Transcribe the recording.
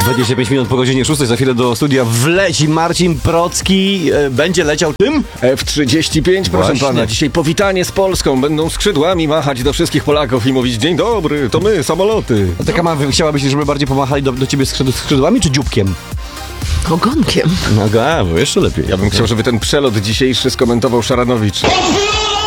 25 minut po godzinie 6, za chwilę do studia wleci Marcin Procki. Będzie leciał tym? F-35, proszę Właśnie. pana. Dzisiaj powitanie z Polską. Będą skrzydłami machać do wszystkich Polaków i mówić: dzień dobry, to my, samoloty. A taka ma, chciałabyś, żeby bardziej pomachali do ciebie skrzydłami czy dzióbkiem? Ogonkiem. No, bo jeszcze lepiej. Ja bym chciał, żeby ten przelot dzisiejszy skomentował Szaranowicz.